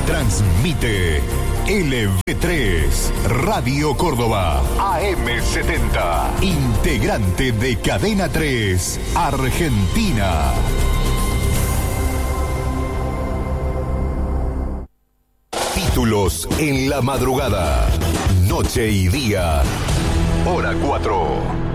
Transmite LV3 Radio Córdoba AM70, integrante de Cadena 3 Argentina. Títulos en la madrugada, noche y día, hora 4.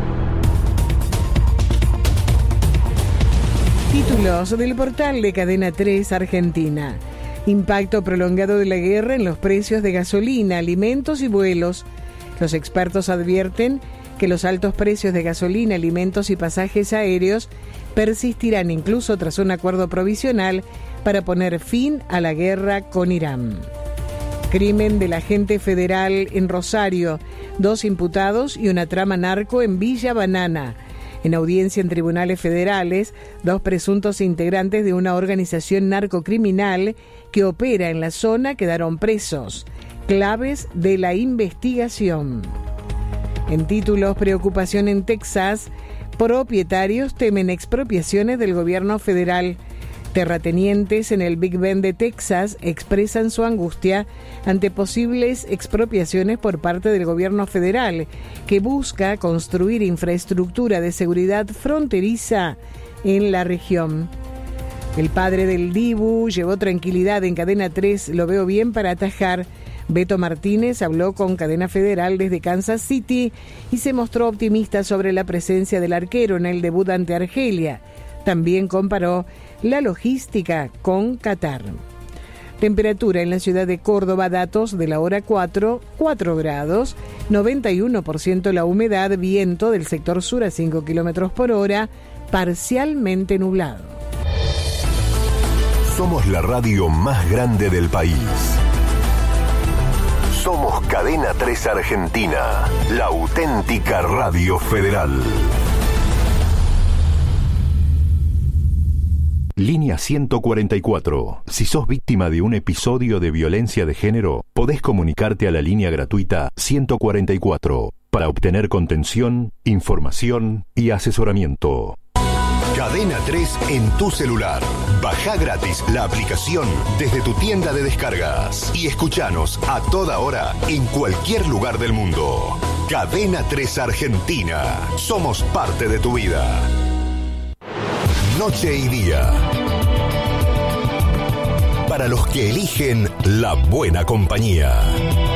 Títulos del portal de Cadena 3 Argentina. Impacto prolongado de la guerra en los precios de gasolina, alimentos y vuelos. Los expertos advierten que los altos precios de gasolina, alimentos y pasajes aéreos persistirán incluso tras un acuerdo provisional para poner fin a la guerra con Irán. Crimen del agente federal en Rosario, 2 imputados y una trama narco en Villa Banana. En audiencia en tribunales federales, 2 presuntos integrantes de una organización narcocriminal que opera en la zona quedaron presos. Claves de la investigación. En títulos, preocupación en Texas. Propietarios temen expropiaciones del gobierno federal. Terratenientes en el Big Bend de Texas expresan su angustia ante posibles expropiaciones por parte del gobierno federal, que busca construir infraestructura de seguridad fronteriza en la región. El padre del Dibu llevó tranquilidad en Cadena 3, lo veo bien para atajar. Beto Martínez habló con Cadena Federal desde Kansas City y se mostró optimista sobre la presencia del arquero en el debut ante Argelia. También comparó la logística con Qatar. Temperatura en la ciudad de Córdoba, datos de la hora 4 grados, 91% la humedad, viento del sector sur a 5 kilómetros por hora, parcialmente nublado. Somos la radio más grande del país. Somos Cadena 3 Argentina, la auténtica radio federal. Línea 144. Si sos víctima de un episodio de violencia de género, podés comunicarte a la línea gratuita 144 para obtener contención, información y asesoramiento. Cadena 3 en tu celular. Bajá gratis la aplicación desde tu tienda de descargas y escuchanos a toda hora en cualquier lugar del mundo. Cadena 3 Argentina. Somos parte de tu vida. Noche y día. Para los que eligen la buena compañía.